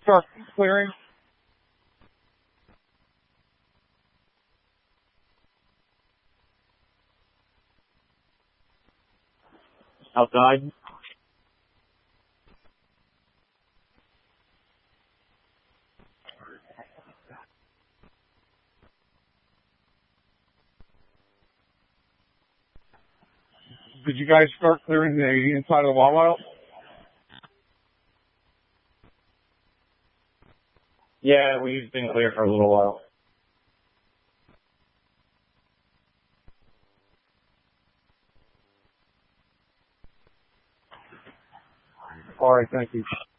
start clearing? Outside? Did you guys start clearing the inside of the wall out? Yeah, we've been clear for a little while. All right, thank you.